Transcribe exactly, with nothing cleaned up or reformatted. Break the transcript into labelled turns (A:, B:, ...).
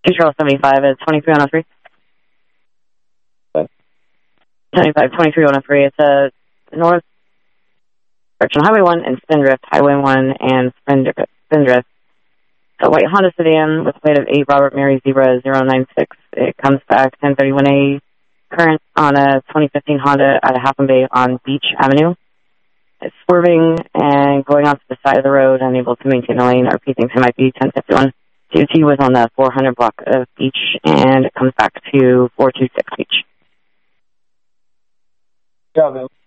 A: two Charles seventy-five at twenty-three one oh three.
B: What?
A: seventy-five, twenty-three one oh three. It's a north direction Highway one and Spindrift, Highway one and Spindrift. Spindrift. A white Honda sedan with a plate of eight Robert Mary Zebra zero nine six. It comes back ten thirty-one A current on a twenty fifteen Honda out of Half Moon Bay on Beach Avenue. It's swerving and going onto the side of the road, unable to maintain the lane. R P thinks it might be ten fifty-one. C O T was on the four hundred block of Beach, and it comes back to four two six Beach.
B: Yeah, man.